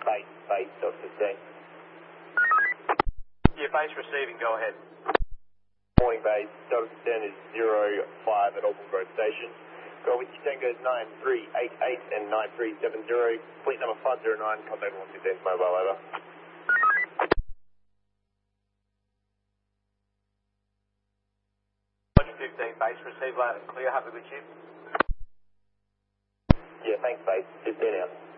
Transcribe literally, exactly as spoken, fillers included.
Base, base, Delta fifteen. Yeah, base receiving, go ahead. Morning base, Delta fifteen is zero five at Auburn Grove Station. Go with your Tango nine three eight eight and nine three seven zero. Fleet number five zero nine, contact one fifteen mobile, over. one fifteen, base receive loud and clear, have a good shift. Yeah, thanks base, fifteen out.